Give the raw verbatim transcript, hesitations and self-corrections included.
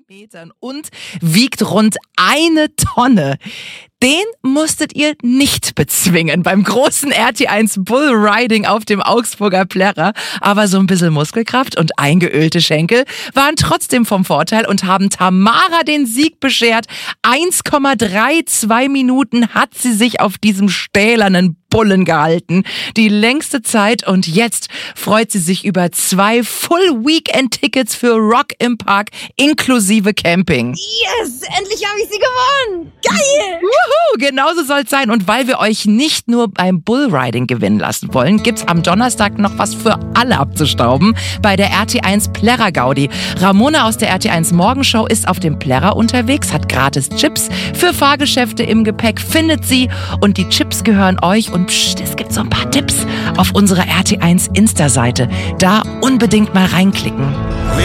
Metern und wiegt rund eine Tonne. Den musstet ihr nicht bezwingen beim großen R T eins Bull Riding auf dem Augsburger Plärrer. Aber so ein bisschen Muskelkraft und eingeölte Schenkel waren trotzdem vom Vorteil und haben Tamara den Sieg beschert. eins Komma zweiunddreißig Minuten hat sie sich auf diesem stählernen Bullen gehalten. Die längste Zeit, und jetzt freut sie sich über zwei Full-Weekend-Tickets für Rock im Park inklusive Camping. Yes, endlich habe ich sie gewonnen. Geil! Wuhu, genauso soll es sein. Und weil wir euch nicht nur beim Bullriding gewinnen lassen wollen, gibt's am Donnerstag noch was für alle abzustauben bei der R T eins Plärrer Gaudi. Ramona aus der R T eins Morgenshow ist auf dem Plärrer unterwegs, hat gratis Chips für Fahrgeschäfte im Gepäck, findet sie, und die Chips gehören euch. Und pst, es gibt so ein paar Tipps auf unserer R T eins Insta-Seite. Da unbedingt mal reinklicken.